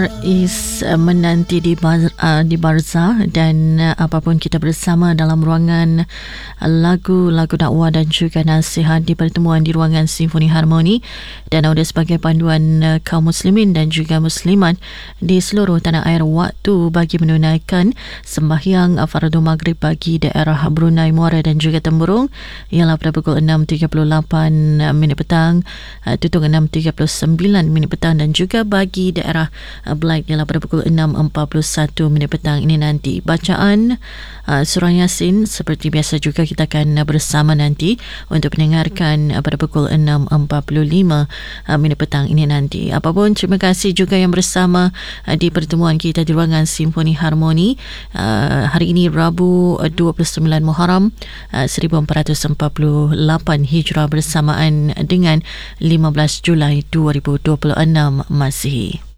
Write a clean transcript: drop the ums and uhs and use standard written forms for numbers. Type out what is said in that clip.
Menanti di Barzah dan apapun kita bersama dalam ruangan lagu-lagu dakwah dan juga nasihat di pertemuan di ruangan Simfoni Harmoni dan audio sebagai panduan kaum muslimin dan juga muslimat di seluruh tanah air waktu bagi menunaikan sembahyang fardu maghrib bagi daerah Brunei Muara dan juga Temburong ialah pada pukul 6.38 minit petang tutung 6.39 minit petang dan juga bagi daerah Black ialah pada pukul 6.41 minit petang ini nanti. Bacaan surah Yasin seperti biasa juga kita akan bersama nanti untuk mendengarkan pada pukul 6.45 minit petang ini nanti. Apapun, terima kasih juga yang bersama di pertemuan kita di ruangan Simfoni Harmoni hari ini Rabu 29 Muharram 1448 Hijrah bersamaan dengan 15 Julai 2026 Masihi.